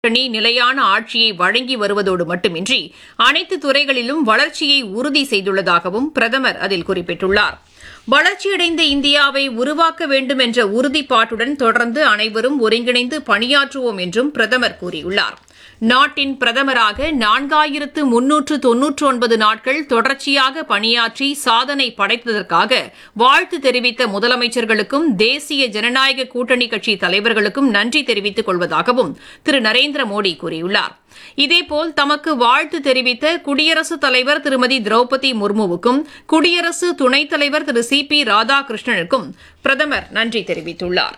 கூட்டணி நிலையான ஆட்சியை வழங்கி வருவதோடு மட்டுமின்றி அனைத்து துறைகளிலும் வளர்ச்சியை உறுதி செய்துள்ளதாகவும் பிரதமர் அதில் குறிப்பிட்டுள்ளார். வளர்ச்சியடைந்த இந்தியாவை உருவாக்க வேண்டும் என்ற உறுதிப்பாட்டுடன் தொடர்ந்து அனைவரும் ஒருங்கிணைந்து பணியாற்றுவோம் என்றும் பிரதமர் கூறியுள்ளார். நாட்டின் பிரதமராக 4399 நாட்கள் தொடர்ச்சியாக பணியாற்றி சாதனை படைத்ததற்காக வாழ்த்து தெரிவித்த முதலமைச்சர்களுக்கும் தேசிய ஜனநாயக கூட்டணி கட்சி தலைவர்களுக்கும் நன்றி தெரிவித்துக் கொள்வதாகவும் திரு நரேந்திர மோடி கூறியுள்ளார். இதேபோல் தமக்கு வாழ்த்து தெரிவித்த குடியரசுத் தலைவர் திருமதி திரௌபதி முர்முவுக்கும் குடியரசு துணைத் தலைவர் திரு சி.பி. ராதாகிருஷ்ணனுக்கும் பிரதமர் நன்றி தெரிவித்துள்ளார்.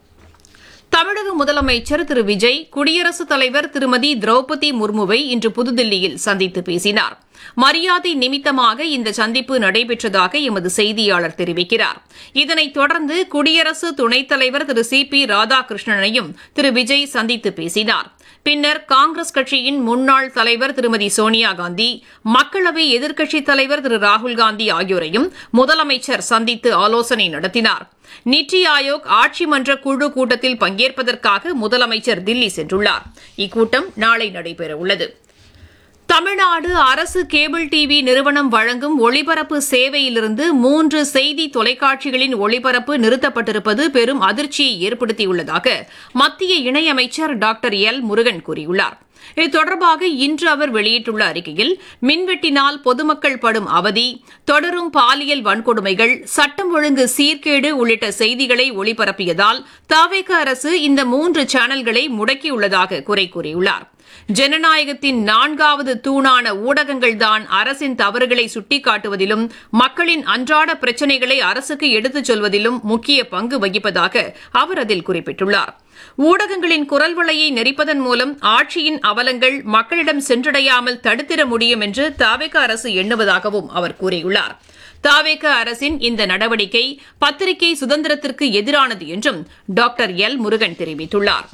தமிழக முதலமைச்சர் திரு விஜய் குடியரசுத் தலைவர் திருமதி திரௌபதி முர்முவை இன்று புதுதில்லியில் சந்தித்து பேசினார். மரியாதை நிமித்தமாக இந்த சந்திப்பு நடைபெற்றதாக எமது செய்தியாளர் தெரிவிக்கிறார். இதனைத் தொடர்ந்து குடியரசு துணைத் தலைவர் திரு சி.பி. ராதாகிருஷ்ணனையும் திரு விஜய் சந்தித்து பேசினார். பின்னர் காங்கிரஸ் கட்சியின் முன்னாள் தலைவர் திருமதி சோனியாகாந்தி, மக்களவை எதிர்க்கட்சித் தலைவர் திரு ராகுல்காந்தி ஆகியோரையும் முதலமைச்சர் சந்தித்து ஆலோசனை நடத்தினார். நித்தி ஆயோக் ஆட்சி மன்ற குழு கூட்டத்தில் பங்கேற்பதற்காக முதலமைச்சர் தில்லி சென்றுள்ளார். இக்கூட்டம் நாளை நடைபெறவுள்ளது. தமிழ்நாடு அரசு கேபிள் டிவி நிறுவனம் வழங்கும் ஒளிபரப்பு சேவையிலிருந்து 3 செய்தி தொலைக்காட்சிகளின் ஒளிபரப்பு நிறுத்தப்பட்டிருப்பது பெரும் அதிர்ச்சியை ஏற்படுத்தியுள்ளதாக மத்திய இணையமைச்சர் டாக்டர் எல் முருகன் கூறியுள்ளார். இது தொடர்பாக இன்று அவர் வெளியிட்டுள்ள அறிக்கையில், மின்வெட்டினால் பொதுமக்கள் படும் அவதி, தொடரும் பாலியல் வன்கொடுமைகள், சட்டம் ஒழுங்கு சீர்கேடு உள்ளிட்ட செய்திகளை ஒளிபரப்பியதால் தவேக அரசு இந்த 3 சேனல்களை முடக்கியுள்ளதாக குறை கூறியுள்ளார். ஜனநாயகத்தின் 4வது தூணான ஊடகங்கள்தான் அரசின் தவறுகளை சுட்டிக்காட்டுவதிலும் மக்களின் அன்றாட பிரச்சினைகளை அரசுக்கு எடுத்துச் சொல்வதிலும் முக்கிய பங்கு வகிப்பதாக அவர் அதில் குறிப்பிட்டுள்ளார். ஊடகங்களின் குரல் வளையை நெரிப்பதன் மூலம் ஆட்சியின் அவலங்கள் மக்களிடம் சென்றடையாமல் தடுத்திட முடியும் என்று தவேக அரசு எண்ணுவதாகவும் அவர் கூறியுள்ளார். தவேக அரசின் இந்த நடவடிக்கை பத்திரிகை சுதந்திரத்திற்கு எதிரானது என்றும் டாக்டர் எல் முருகன் தெரிவித்துள்ளார்.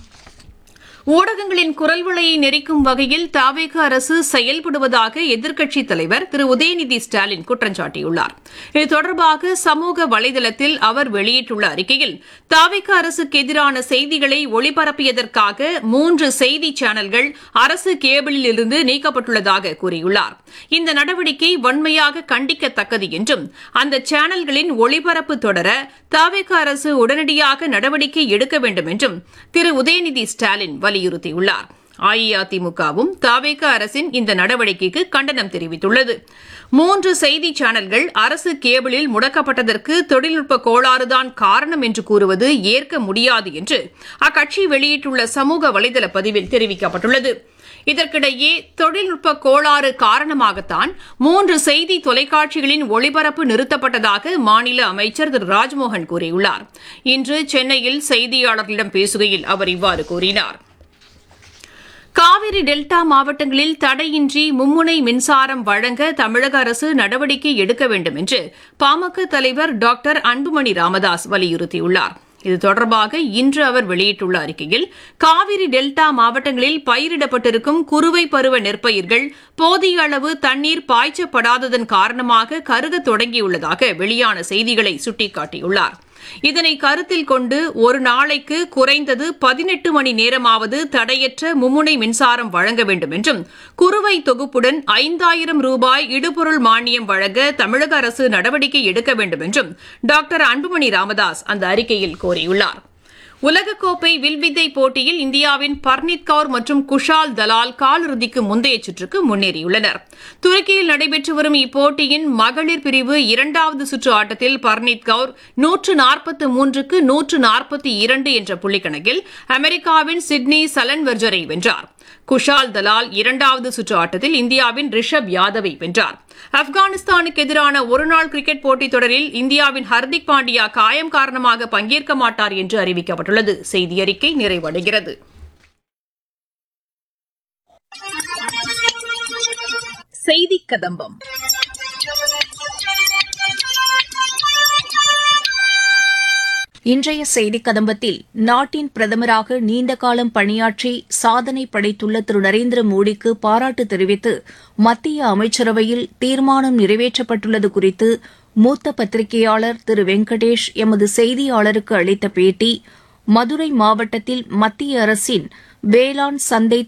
ஊடகங்களின் குரல் வளையை நெரிக்கும் வகையில் தவேக அரசு செயல்படுவதாக எதிர்க்கட்சித் தலைவர் திரு உதயநிதி ஸ்டாலின் குற்றம் சாட்டியுள்ளார். இது தொடர்பாக சமூக வலைதளத்தில் அவர் வெளியிட்டுள்ள அறிக்கையில், தவேக அரசுக்கு எதிரான செய்திகளை ஒளிபரப்பியதற்காக 3 செய்தி சேனல்கள் அரசு கேபிளில் இருந்து நீக்கப்பட்டுள்ளதாக கூறியுள்ளார். இந்த நடவடிக்கை வன்மையாக கண்டிக்கத்தக்கது என்றும் அந்த சேனல்களின் ஒளிபரப்பு தொடர தவேக அரசு உடனடியாக நடவடிக்கை எடுக்க வேண்டும் என்றும் திரு உதயநிதி ஸ்டாலின் வலியுறுத்தியுள்ளார். அஇஅதிமுகவும் தவேக அரசின் இந்த நடவடிக்கைக்கு கண்டனம் தெரிவித்துள்ளது. 3 செய்தி சேனல்கள் அரசு கேபிளில் முடக்கப்பட்டதற்கு தொழில்நுட்ப கோளாறுதான் காரணம் என்று கூறுவது ஏற்க முடியாது என்று அக்கட்சி வெளியிட்டுள்ள சமூக வலைதள பதிவில் தெரிவிக்கப்பட்டுள்ளது. இதற்கிடையே தொழில்நுட்ப கோளாறு காரணமாகத்தான் 3 செய்தி தொலைக்காட்சிகளின் ஒளிபரப்பு நிறுத்தப்பட்டதாக மாநில அமைச்சர் திரு ராஜ்மோகன் கூறியுள்ளார். இன்று சென்னையில் செய்தியாளர்களிடம் பேசுகையில் அவர் இவ்வாறு கூறினார். காவிரி டெல்டா மாவட்டங்களில் தடையின்றி மும்முனை மின்சாரம் வழங்க தமிழக அரசு நடவடிக்கை எடுக்க வேண்டும் என்று பாமக தலைவர் டாக்டர் அன்புமணி ராமதாஸ் வலியுறுத்தியுள்ளார். இது தொடர்பாக இன்று அவர் வெளியிட்டுள்ள அறிக்கையில், காவிரி டெல்டா மாவட்டங்களில் பயிரிடப்பட்டிருக்கும் குறுவை பருவ நெற்பயிர்கள் போதிய அளவு தண்ணீர் பாய்ச்சப்படாததன் காரணமாக கருகத் தொடங்கியுள்ளதாக வெளியான செய்திகளை சுட்டிக்காட்டியுள்ளார். இதனை கருத்தில் கொண்டு ஒரு நாளைக்கு குறைந்தது 18 மணி நேரமாவது தடையற்ற மும்முனை மின்சாரம் வழங்க வேண்டும் என்றும், குறுவை தொகுப்புடன் 5000 ரூபாய் இடுபொருள் மானியம் வழங்க தமிழக அரசு நடவடிக்கை எடுக்க வேண்டும் என்றும் டாக்டர் அன்புமணி ராமதாஸ் அந்த அறிக்கையில் கோரியுள்ளார். உலகக்கோப்பை வில்வித்தை போட்டியில் இந்தியாவின் பர்னீத் கவுர் மற்றும் குஷால் தலால் காலிறுதிக்கு முந்தைய சுற்றுக்கு முன்னேறியுள்ளனர். துருக்கியில் நடைபெற்று வரும் இப்போட்டியின் மகளிர் பிரிவு 2வது சுற்று ஆட்டத்தில் பர்னீத் கவுர் 143க்கு 142 என்ற புள்ளிக்கணக்கில் அமெரிக்காவின் சிட்னி சலன்வெர்ஜரை வென்றார். குஷால் தலால் 2வது சுற்று ஆட்டத்தில் இந்தியாவின் ரிஷப் யாதவை வென்றார். ஆப்கானிஸ்தானுக்கு எதிரான ஒருநாள் கிரிக்கெட் போட்டித் தொடரில் இந்தியாவின் ஹர்திக் பாண்டியா காயம் காரணமாக பங்கேற்க மாட்டார் என்று அறிவிக்கப்பட்டுள்ளது. செய்தியறிக்கை நிறைவடைகிறது. செய்திக் கதம்பம். இன்றைய செய்திக் கதம்பத்தில் நாட்டின் பிரதமராக நீண்ட காலம் பணியாற்றி சாதனை படைத்துள்ள திரு நரேந்திர மோடிக்கு பாராட்டு தெரிவித்து மத்திய அமைச்சரவையில் தீர்மானம் நிறைவேற்றப்பட்டுள்ளது குறித்து மூத்த பத்திரிகையாளர் திரு வெங்கடேஷ் எமது செய்தியாளருக்கு அளித்த பேட்டி, மதுரை மாவட்டத்தில் மத்திய அரசின் வேளாண் சந்தை